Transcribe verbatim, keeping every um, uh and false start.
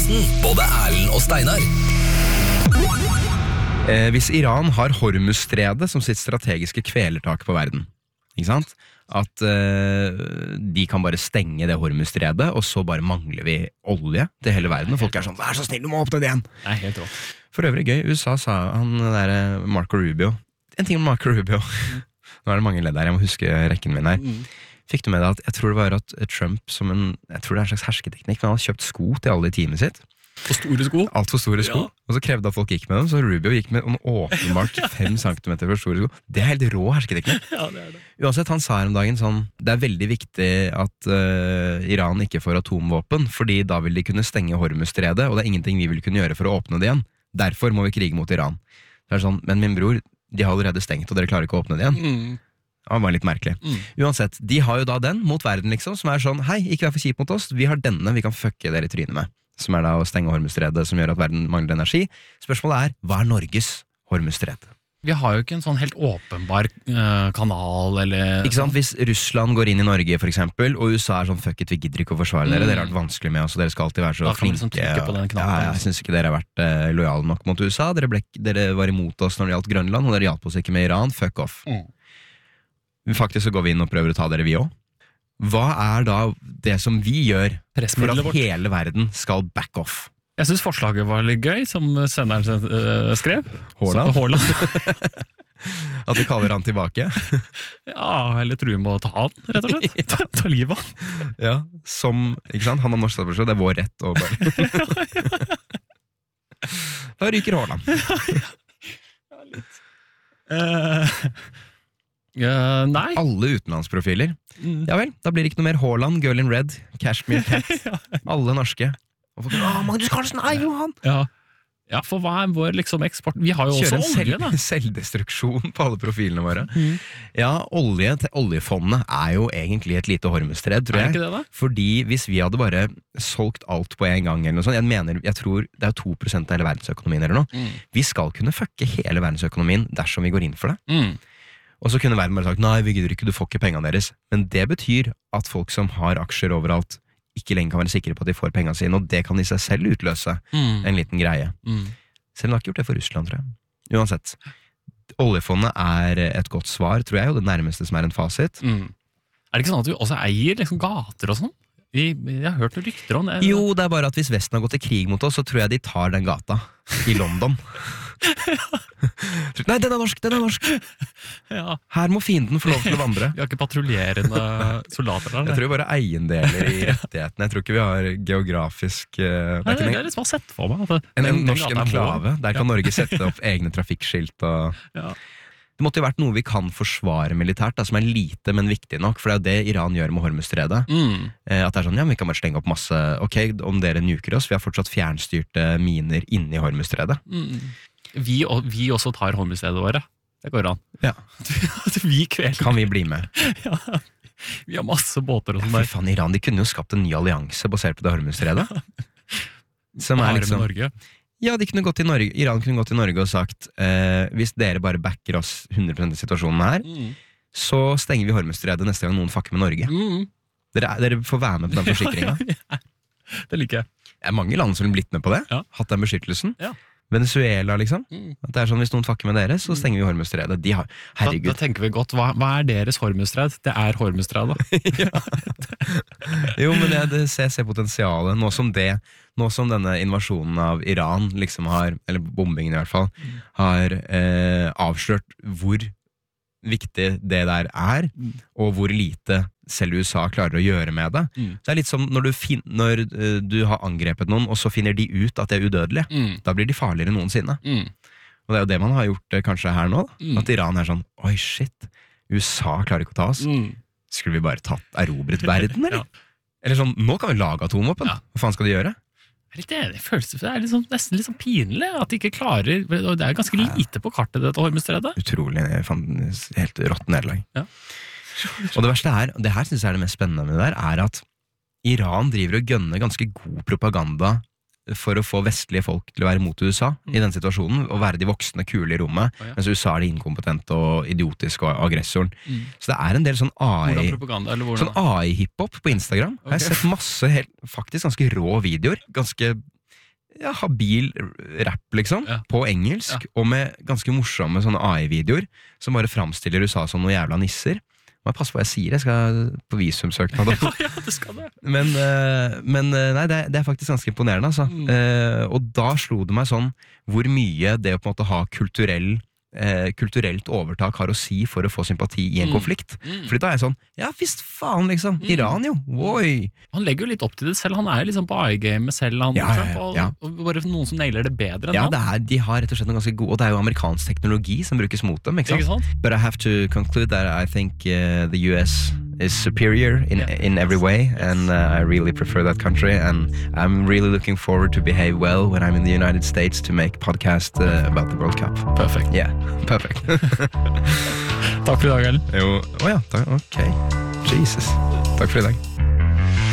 podcasten både Erlend og Steinar. Eh, hvis Iran har Hormuzstredet som sitt strategiske kvelertak på verden, ikke sant? At eh, de kan bare stenge det Hormuzstredet, og så bare mangler vi olje til hele verden, og folk er sånn, vær så snill, du må åpne det igjen. Det er helt rått. For øvrig gøy, U S A sa han der Marco Rubio, en ting om Marco Rubio, mm. Nå er det mange ledd her, jeg må huske rekken min her. Mm. Fikk du med deg at, jeg tror det var at Trump som en, jeg tror det er en slags hersketeknikk, men han hadde kjøpt sko til alle i teamet sitt. For store sko? Alt for store sko, ja. Og så krevde at folk gikk med dem, så Rubio gikk med en åpenbart fem centimeter for store sko. Det er helt rå hersketeknikk. Ja, det er det. Uansett, han sa her om dagen sånn, det er veldig viktig at uh, Iran ikke får atomvåpen, fordi da vil de kunne stenge Hormuzstredet, og det er ingenting vi vil kunne gjøre for å åpne det igjen. Derfor må vi krige mot Iran. Det er sånn, men min bror, de har allerede stengt, og dere klarer ikke å åpne det igjen. Mm. Ja, det var litt merkelig. Mm. Uansett, de har jo da den mot verden liksom, som er sånn, hei, ikke vær for kjip mot oss, vi har denne vi kan fucke dere i trynet med. Som er da å stenge Hormuzstredet, som gjør at verden mangler energi. Spørsmålet er, hva er Norges Hormuzstred? Vi har jo ikke en sånn helt åpenbar uh, kanal, eller... Ikke sant, hvis Russland går inn i Norge, for eksempel, og U S A er sånn, fuck it, vi gidder ikke å forsvare dere, mm. dere har vært vanskelig med oss, og dere skal alltid være så flinke. Liksom på den knappen, ja, jeg synes ikke dere har vært uh, lojale nok mot U S A, dere, ble, dere var imot oss når det gjaldt Grønland, og dere hjalp oss ikke med Iran, fuck off. Mm. Faktisk så går vi inn og prøver å ta dere vi også. Hva er da det som vi gjør for at hele verden skal back off? Jeg synes forslaget var litt gøy, som senderen uh, skrev. Haaland? Haaland. At vi kaller han tilbake? Ja, eller tror vi må ta han, rett og slett. Ta, ta livet han. Ja, som, ikke sant? Han har norsk statsborgerskap, det er vår rett å bare... Da ryker Haaland. Ja, litt. Uh... Uh, nei. Alle utenlandsprofiler. Mm. Ja vel, da blir det ikke noe mer Haaland, Girl in Red, Cashmere Cat. Ja. Alle norske. Og folk, Åh, Magnus Carlsen, nei jo han! Ja. Ja, for hva er vår liksom eksport? Vi har jo Kjører også olje, selv, da. Selvdestruksjon på alle profilene våre. Mm. Ja, olje til oljefondet er jo egentlig et lite Hormuzstred, tror jeg. Er ikke det da? Fordi hvis vi hadde bare solgt alt på en gang, eller noe sånt, jeg mener, jeg tror det er to prosent av hele verdensøkonomien eller noe. Mm. Vi skal kunne fucke hele verdensøkonomien dersom vi går inn for det. Mm. Og så kunne verden bare sagt, nei, vi gidder ikke, du får ikke pengene deres. Men det betyr at folk som har aksjer overalt, ikke lenger kan være sikre på at de får pengene sine, og det kan i seg selv utløse mm. en liten greie. Mm. Selv om de har ikke gjort det for Russland, tror jeg. Uansett, oljefondet er et godt svar, tror jeg, og det nærmeste som er en fasit. Mm. Er det ikke sånn at vi også eier liksom gater og sånn? Vi, jeg har hørt noen rykter om det. Jo, det er bare at hvis Vesten har gått til krig mot oss, så tror jeg de tar den gata i London. Nei, den er norsk, den er norsk. Ja. Her må fienden få lov til å vandre. Vi har ikke patruljerende soldater der. Jeg tror vi bare har eiendeler i rettighetene. Jeg tror ikke vi har geografisk uh, Nei, det er liksom å sette for meg at det, En, en den, norsk den enklave. Der kan ja. Norge sette opp egne trafikkskilt og... Ja. Det måtte jo vært noe vi kan forsvare militært, da, som er lite, men viktig nok, for det er jo det Iran gjør med Hormuzstredet. Mm. Eh, at det er sånn, ja, vi kan bare stenge opp masse, ok, om dere nuker oss, vi har fortsatt fjernstyrte miner inne i Hormuzstredet. Mm. Vi, vi også tar Hormuzstredet våre. Det går an. Ja. vi kveler. Kan vi bli med? Ja. Vi har masse båter og sånn ja, der. Fy faen, Iran, de kunne jo skapt en ny allianse basert på det Hormuzstredet. Som er liksom... med Norge. Ja, de kunne gått til Norge, Iran kunne gått til Norge og sagt eh, hvis dere bare backer oss hundre prosent i situasjonen her, mm. så stenger vi Hormuzstredet neste gang noen fucker med Norge. Mm. Dere, dere får være med på den forsikringen. Ja, ja, ja. Det liker jeg. Det er mange land som har blitt med på det, ja. Hatt den beskyttelsen. Ja. Venezuela, liksom. Mm. At det er sånn, hvis noen fucker med dere, så stenger vi Hormuzstredet. De har, herregud. Da, da tenker vi godt, hva, hva er deres Hormuzstred? Det er Hormuzstredet. Ja. Jo, men det, det ser, ser potensialet. Nå som det, nå som denne invasjonen av Iran liksom har, eller bombingen i hvert fall, mm. har eh, avslørt hvor viktig det der er, mm. og hvor lite selv U S A klarer å gjøre med det. Mm. Så det er litt som når, du, fin når uh, du har angrepet noen, og så finner de ut at det er udødelig. Mm. Da blir de farligere noensinne. Mm. Og det er jo det man har gjort uh, kanskje her nå, mm. at Iran er sånn, oi shit, U S A klarer ikke å ta oss. Mm. Skulle vi bare tatt erobret verden, eller? Ja. Eller sånn, nå kan vi lage atomvåpen. Ja. Hva faen skal de gjøre? Jeg er litt enig, det er liksom, nesten litt sånn pinlig at de ikke klarer, og det er ganske lite på kartet dette Hormuzstredet. Utrolig, helt rått nederlag. Ja. Og det verste er, og det her synes jeg er det mest spennende med det der, er at Iran driver og gønner ganske god propaganda for å få vestlige folk til å være mot U S A mm. i den situasjonen, og være de voksne kule i rommet, oh, ja. Mens U S A er det inkompetente og idiotiske og aggressoren. Mm. Så det er en del sånn A I sånn A I-hiphop på Instagram. Okay. Jeg har sett masse helt, faktisk ganske rå videoer, ganske ja, habil rap, liksom, Ja. på engelsk, Ja. og med ganske morsomme sånne A I-videoer som bare framstiller U S A som noen jævla nisser. Må jeg passe på hva jeg sier, jeg skal på visumsøknad. Ja, ja, det skal det. Men, eh, men eh, nei, det er, det er faktisk ganske imponerende, altså. Mm. Eh, og da slo det meg sånn hvor mye det å på en måte ha kulturell eh, kulturelt overtak har å si for å få sympati i en Mm. konflikt. Mm. Fordi da er jeg sånn, ja visst faen liksom, Mm. Iran jo, oi. Han legger jo litt opp til det selv, han er jo liksom på A I-gamet selv, han, Ja, ja, Trump, ja, og, ja. og bare noen som nailer det bedre enn Ja, han. det er, de har rett og slett noe ganske god, og det er jo amerikansk teknologi som brukes mot dem, ikke sant? Ikke sant? But I have to conclude that I think uh, the U S is superior in Yeah. in every way, and uh, I really prefer that country, and I'm really looking forward to behave well when I'm in the United States to make podcast uh, about the World Cup. Perfekt. Yeah, perfect. Takk for i dag, Ellen. jo, å ja, da, ok. Jesus. Takk for i dag.